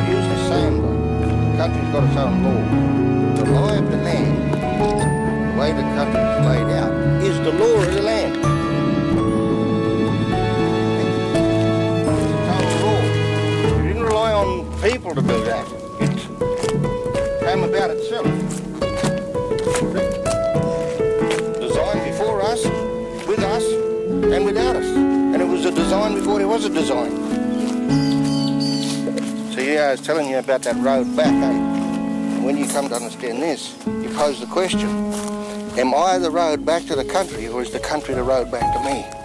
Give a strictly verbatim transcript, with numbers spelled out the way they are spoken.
use the same law. The country's got its own law. The law of the land, the way the country's laid out, is the law of the land. It's its own law. You didn't rely on people to do that. It came about itself. Designed before us, with us, and without us. And it was a design before there was a design. So yeah, I was telling you about that road back, eh? And when you come to understand this, you pose the question, am I the road back to the country, or is the country the road back to me?